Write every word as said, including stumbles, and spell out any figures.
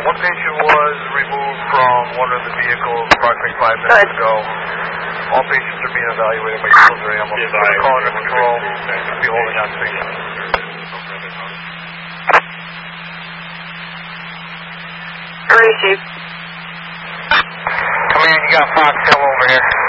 one patient was removed from one of the vehicles approximately five minutes Good. ago. All patients are being evaluated by utility ambulance. We're calling the control. Be holding on to patients. Emergency. Come in, you got Foxtel over here.